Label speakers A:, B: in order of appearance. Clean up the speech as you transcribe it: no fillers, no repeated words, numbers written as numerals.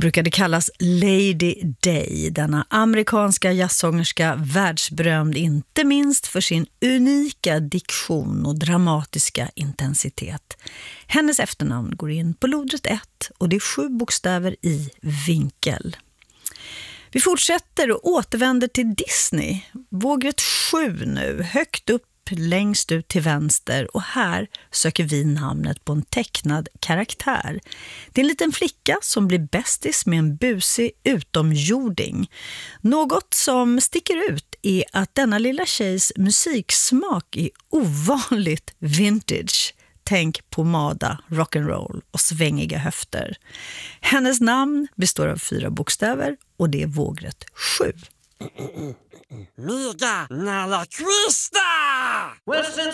A: brukade kallas Lady Day, denna amerikanska jazzsångerska, världsberömd inte minst för sin unika diktion och dramatiska intensitet. Hennes efternamn går in på lodret 1 och det är 7 bokstäver i vinkel. Vi fortsätter och återvänder till Disney. Vågrätt 7 nu, högt upp längst ut till vänster, och här söker vi namnet på en tecknad karaktär. Det är en liten flicka som blir bästis med en busig utomjording. Något som sticker ut är att denna lilla tjejs musiksmak är ovanligt vintage. Tänk på pomada, rock'n'roll och svängiga höfter. Hennes namn består av 4 bokstäver och det är vågrätt 7.
B: Miga Nala Krista!